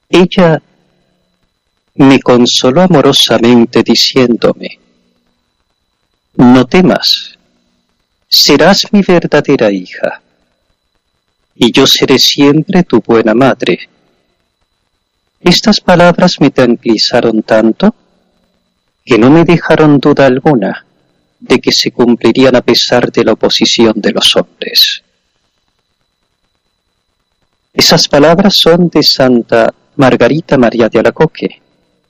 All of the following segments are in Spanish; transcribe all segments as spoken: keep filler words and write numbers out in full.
Ella me consoló amorosamente diciéndome: no temas, serás mi verdadera hija, y yo seré siempre tu buena madre. Estas palabras me tranquilizaron tanto que no me dejaron duda alguna de que se cumplirían a pesar de la oposición de los hombres. Esas palabras son de Santa Margarita María de Alacoque,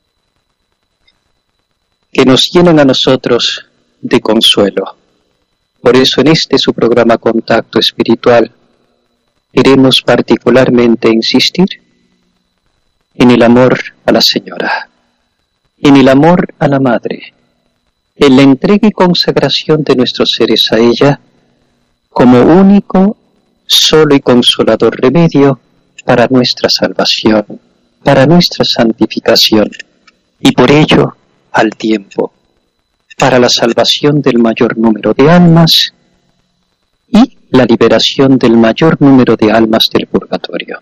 que nos llenan a nosotros de consuelo. Por eso en este su programa Contacto Espiritual queremos particularmente insistir en el amor a la Señora, en el amor a la Madre, en la entrega y consagración de nuestros seres a ella como único, solo y consolador remedio para nuestra salvación, para nuestra santificación, y por ello, al tiempo, para la salvación del mayor número de almas y la liberación del mayor número de almas del purgatorio.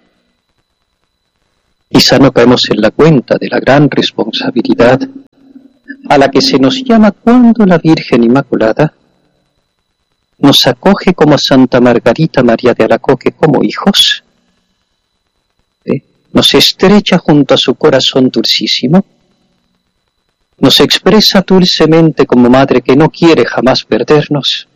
Quizá no caemos en la cuenta de la gran responsabilidad a la que se nos llama cuando la Virgen Inmaculada nos acoge como a Santa Margarita María de Alacoque como hijos, ¿eh? Nos estrecha junto a su corazón dulcísimo, nos expresa dulcemente como madre que no quiere jamás perdernos,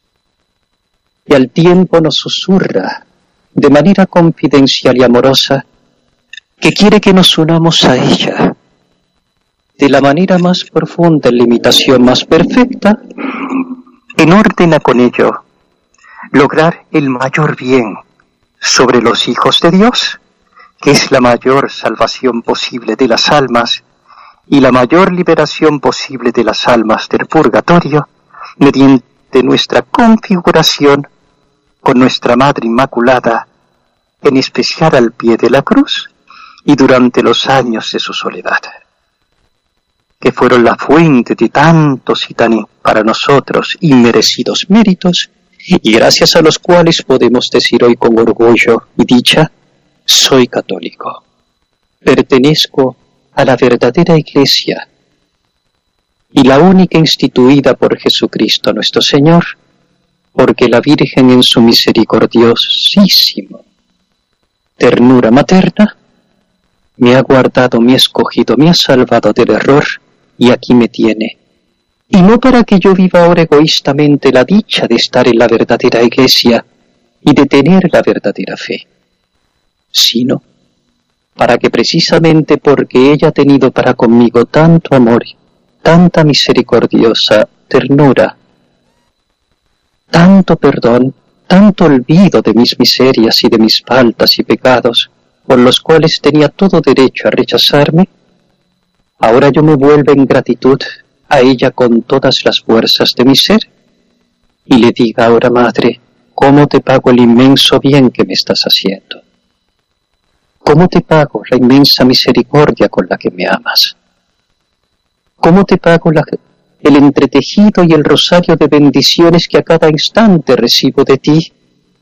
y al tiempo nos susurra de manera confidencial y amorosa que quiere que nos unamos a ella de la manera más profunda, en la imitación más perfecta, en orden a con ello lograr el mayor bien sobre los hijos de Dios, que es la mayor salvación posible de las almas y la mayor liberación posible de las almas del purgatorio, mediante nuestra configuración con nuestra Madre Inmaculada, en especial al pie de la cruz y durante los años de su soledad, que fueron la fuente de tantos y tan para nosotros inmerecidos méritos, y gracias a los cuales podemos decir hoy con orgullo y dicha: soy católico, pertenezco a la verdadera Iglesia y la única instituida por Jesucristo nuestro Señor, porque la Virgen en su misericordiosísima ternura materna me ha guardado, me ha escogido, me ha salvado del error, y aquí me tiene. Y no para que yo viva ahora egoístamente la dicha de estar en la verdadera Iglesia y de tener la verdadera fe, sino para que precisamente porque ella ha tenido para conmigo tanto amor, tanta misericordiosa ternura, tanto perdón, tanto olvido de mis miserias y de mis faltas y pecados, por los cuales tenía todo derecho a rechazarme, ahora yo me vuelvo en gratitud a ella con todas las fuerzas de mi ser, y le diga: ahora, Madre, ¿cómo te pago el inmenso bien que me estás haciendo? ¿Cómo te pago la inmensa misericordia con la que me amas? ¿Cómo te pago la, el entretejido y el rosario de bendiciones que a cada instante recibo de ti?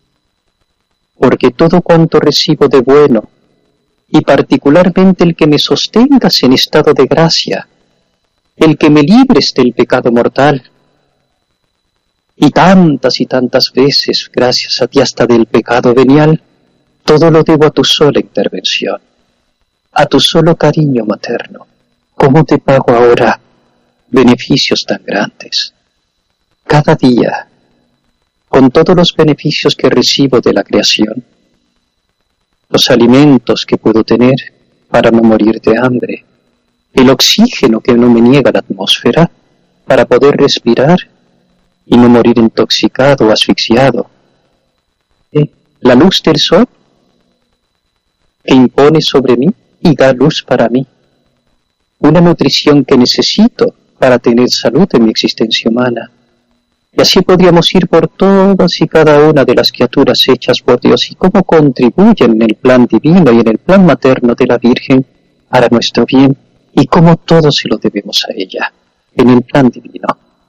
Porque todo cuanto recibo de bueno, y particularmente el que me sostengas en estado de gracia, el que me libres del pecado mortal, y tantas y tantas veces, gracias a ti, hasta del pecado venial, todo lo debo a tu sola intervención, a tu solo cariño materno. ¿Cómo te pago ahora beneficios tan grandes? Cada día, con todos los beneficios que recibo de la creación, los alimentos que puedo tener para no morir de hambre, el oxígeno que no me niega la atmósfera para poder respirar y no morir intoxicado o asfixiado, ¿Eh? la luz del sol que impone sobre mí y da luz para mí, una nutrición que necesito para tener salud en mi existencia humana. Y así podríamos ir por todas y cada una de las criaturas hechas por Dios y cómo contribuyen en el plan divino y en el plan materno de la Virgen para nuestro bien, y cómo todo se lo debemos a ella, en el plan divino.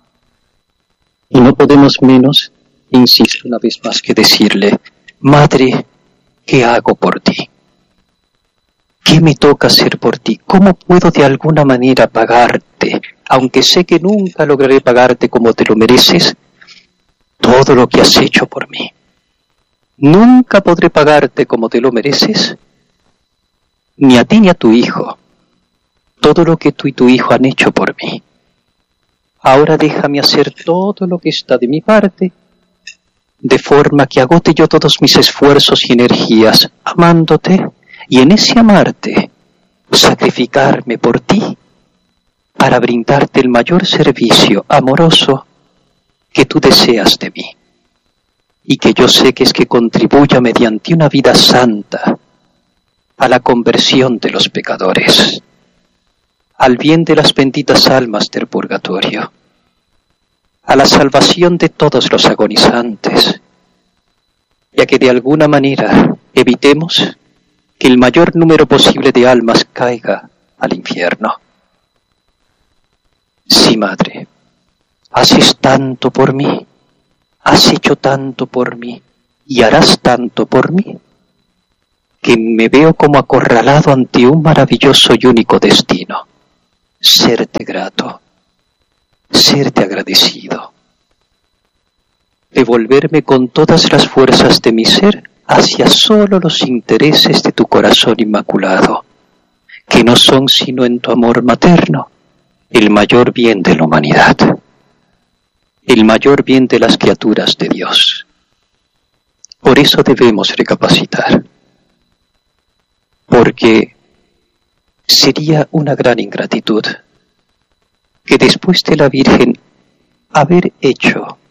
Y no podemos menos, insisto una vez más, que decirle: Madre, ¿qué hago por ti? ¿Qué me toca hacer por ti? ¿Cómo puedo de alguna manera pagarte? Aunque sé que nunca lograré pagarte como te lo mereces, todo lo que has hecho por mí. Nunca podré pagarte como te lo mereces, ni a ti ni a tu hijo, todo lo que tú y tu hijo han hecho por mí. Ahora déjame hacer todo lo que está de mi parte, de forma que agote yo todos mis esfuerzos y energías amándote, y en ese amarte, sacrificarme por ti, para brindarte el mayor servicio amoroso que tú deseas de mí, y que yo sé que es que contribuya mediante una vida santa a la conversión de los pecadores, al bien de las benditas almas del purgatorio, a la salvación de todos los agonizantes, y a que de alguna manera evitemos que el mayor número posible de almas caiga al infierno. Sí, Madre, haces tanto por mí, has hecho tanto por mí y harás tanto por mí, que me veo como acorralado ante un maravilloso y único destino: serte grato, serte agradecido, devolverme con todas las fuerzas de mi ser hacia solo los intereses de tu corazón inmaculado, que no son sino en tu amor materno el mayor bien de la humanidad, el mayor bien de las criaturas de Dios. Por eso debemos recapacitar, porque sería una gran ingratitud que después de la Virgen haber hecho,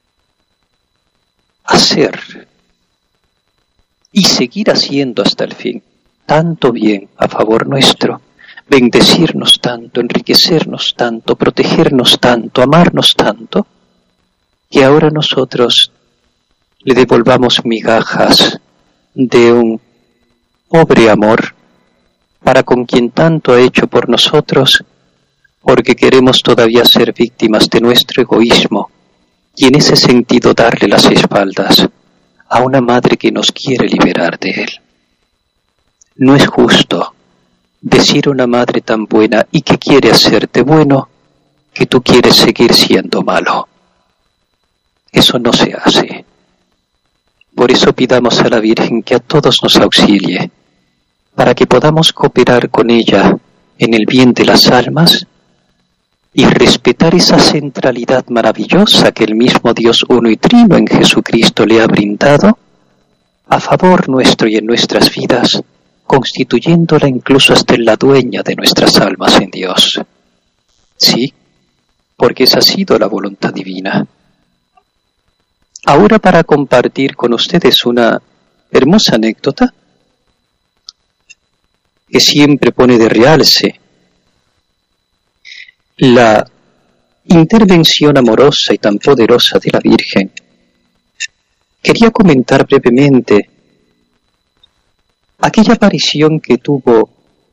hacer y seguir haciendo hasta el fin tanto bien a favor nuestro, bendecirnos tanto, enriquecernos tanto, protegernos tanto, amarnos tanto, que ahora nosotros le devolvamos migajas de un pobre amor para con quien tanto ha hecho por nosotros, porque queremos todavía ser víctimas de nuestro egoísmo y en ese sentido darle las espaldas a una madre que nos quiere liberar de él. No es justo decir a una madre tan buena y que quiere hacerte bueno, que tú quieres seguir siendo malo. Eso no se hace. Por eso pidamos a la Virgen que a todos nos auxilie, para que podamos cooperar con ella en el bien de las almas y respetar esa centralidad maravillosa que el mismo Dios uno y trino en Jesucristo le ha brindado a favor nuestro y en nuestras vidas, constituyéndola incluso hasta en la dueña de nuestras almas en Dios. Sí, porque esa ha sido la voluntad divina. Ahora, para compartir con ustedes una hermosa anécdota que siempre pone de realce la intervención amorosa y tan poderosa de la Virgen, quería comentar brevemente aquella aparición que tuvo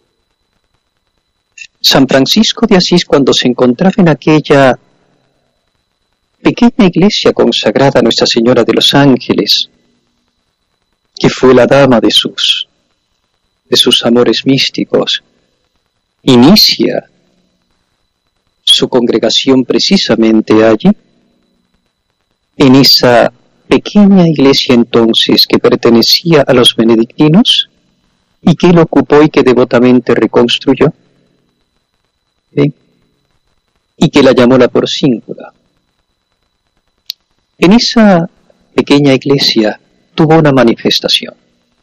San Francisco de Asís cuando se encontraba en aquella pequeña iglesia consagrada a Nuestra Señora de los Ángeles, que fue la dama de sus, de sus amores místicos. Inicia su congregación precisamente allí, en esa pequeña iglesia entonces que pertenecía a los benedictinos y que él ocupó y que devotamente reconstruyó, ¿sí? Y que la llamó la Porcíncula. En esa pequeña iglesia tuvo una manifestación.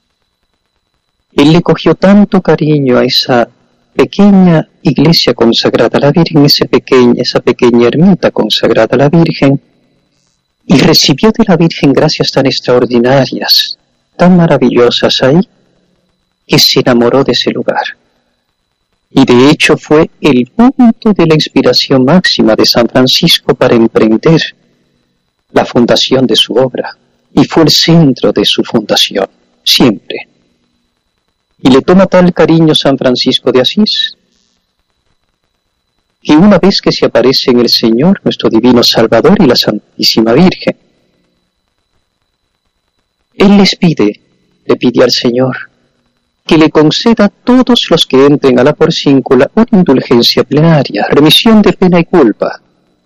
Él le cogió tanto cariño a esa pequeña iglesia consagrada a la Virgen, ese pequeña, esa pequeña ermita consagrada a la Virgen, y recibió de la Virgen gracias tan extraordinarias, tan maravillosas ahí, que se enamoró de ese lugar. Y de hecho fue el punto de la inspiración máxima de San Francisco para emprender la fundación de su obra, y fue el centro de su fundación, siempre. Y le toma tal cariño San Francisco de Asís, que una vez que se aparece en el Señor, nuestro Divino Salvador y la Santísima Virgen, Él les pide, le pide al Señor, que le conceda a todos los que entren a la porcíncula una indulgencia plenaria, remisión de pena y culpa.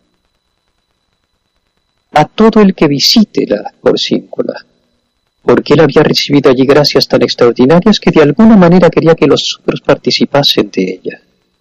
A todo el que visite la porcíncula, porque él había recibido allí gracias tan extraordinarias que de alguna manera quería que los otros participasen de ella.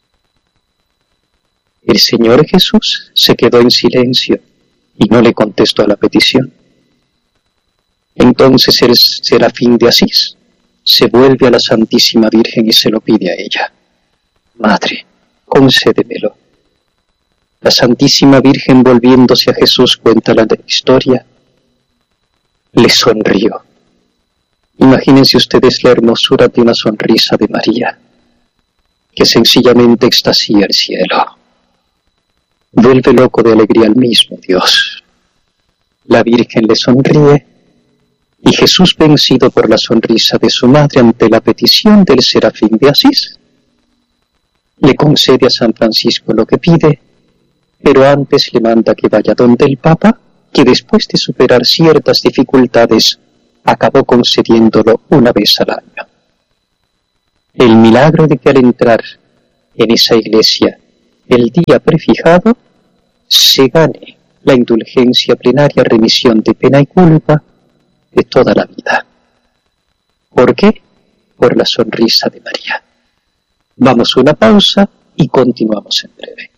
El Señor Jesús se quedó en silencio y no le contestó a la petición. Entonces el serafín de Asís se vuelve a la Santísima Virgen y se lo pide a ella. Madre, concédemelo. La Santísima Virgen, volviéndose a Jesús, cuenta la historia, le sonrió. Imagínense ustedes la hermosura de una sonrisa de María, que sencillamente extasía el cielo. Vuelve loco de alegría al mismo Dios. La Virgen le sonríe, y Jesús, vencido por la sonrisa de su madre ante la petición del serafín de Asís, le concede a San Francisco lo que pide, pero antes le manda que vaya donde el Papa, que después de superar ciertas dificultades, acabó concediéndolo una vez al año. El milagro de que al entrar en esa iglesia el día prefijado, se gane la indulgencia plenaria, remisión de pena y culpa de toda la vida. ¿Por qué? Por la sonrisa de María. Vamos a una pausa y continuamos en breve.